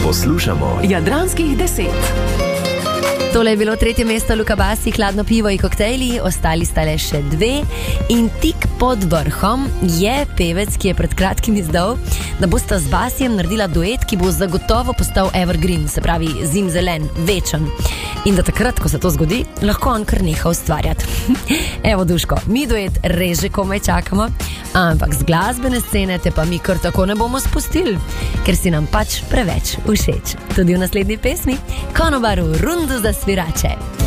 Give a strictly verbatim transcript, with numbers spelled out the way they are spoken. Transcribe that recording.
Poslušamo Jadranskih deset. Tole je bilo tretje mesto Luka Basi, Hladno pivo in koktejli, ostali sta le še dve. In tik pod vrhom je pevec, ki je pred kratkim izdal, da bosta z Basijem naredila duet, ki bo zagotovo postal evergreen, se pravi zimzelen, večen. In da takrat, ko se to zgodi, lahko on kar neha ustvarjati. Evo, Duško, mi duet res že komaj čakamo, ampak z glasbene scene te pa mi kar tako ne bomo spustili, ker si nam pač preveč všeč. Tudi v naslednji pesmi Konobaru rundu za svirače.